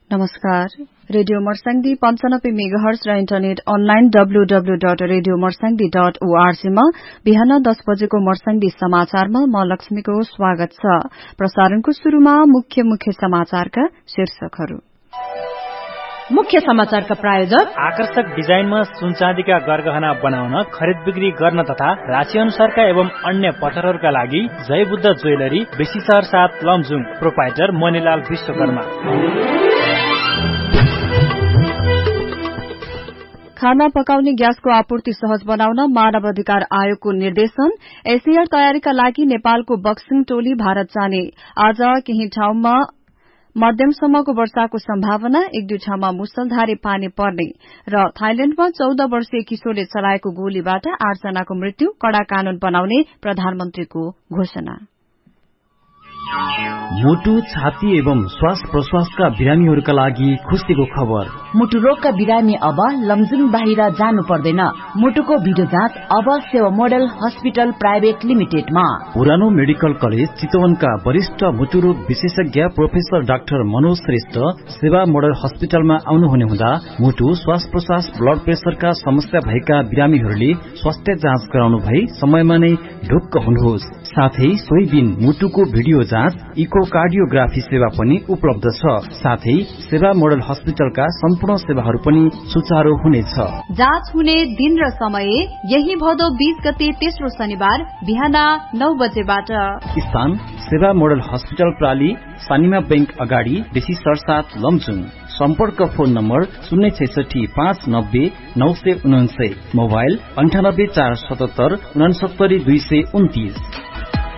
नमस्कार। Radio मर्साङ्दी 95 megahertz र internet online www.radiomorsangi.org मा बिहान 10 बजेको मर्साङ्दी समाचारमा म लक्ष्मीको स्वागत छ। प्रसारणको शुरूमा मुख्य समाचारका शीर्षकहरू। मुख्य समाचारका प्रायोजक आकर्षक डिजाइनमा सुनचाँदीका गरगहना बनाउन, खरिद बिक्री गर्न तथा राशि अनुसारका एवं अन्य पत्थरहरूका लागि जय बुद्ध ज्वेलरी, बेसी शहर 7 लमजुङ, प्रोपाइटर मणिलाल विश्वकर्मा। खाना पकाउने ग्यासको आपूर्ति सहज बनाउन मानव अधिकार आयोगको निर्देशन। एसियर तयारीका लागि नेपालको बक्सिङ टोली भारत जाने। आज केही ठाउँमा मध्यमसम्मको वर्षाको सम्भावना, 1-2 ठाउँमा मुसलधारे पानी पर्ने र थाइल्याण्डमा 14 वर्षीय किशोरले चलाएको गोलीबाट 8 जनाको मृत्यु, कड़ा कानून बनाउने प्रधानमन्त्रीको घोषणा। मुटु, छाती एवं श्वास प्रश्वासका बिरामीहरूका लागि खुशीको खबर। मुटु रोगका बिरामी अब लमजुङ बाहिर जानु पर्दैन। मुटुको भिडियो जाँच अब सेवा मोडल हस्पिटल प्राइभेट लिमिटेडमा। पुरानो मेडिकल कलेज चितवनका वरिष्ठ मुटुरोग विशेषज्ञ प्रोफेसर डाक्टर मनोज श्रेष्ठ सेवा मोडल हस्पिटलमा आउनुहुने हुँदा मुटु, श्वास प्रश्वास, ब्लड प्रेसरका समस्या भएका बिरामीहरूले स्वास्थ्य जाँच गराउनु भई समयमा नै ढुक्क हुनुहोस्। साथै सोही दिन मुटुको भिडियो जाँच, इकोकार्डियोग्राफी सेवा पनि उपलब्ध छ। साथै सेवा मोडल हस्पिटलका सम्पूर्ण सेवाहरू पनि सुचारू हुनेछ। जाँच हुने दिन र समय यही भदौ 20 गते तेस्रो शनिबार बिहान 9 बजेबाट। स्थान सेवा मोडल हस्पिटल प्राली, सानिमा बैंक अगाडि, बेसी शहर 7 लमजुङ। सम्पर्क फोन नम्बर 066 590 949, मोबाइल 98 477 69 229।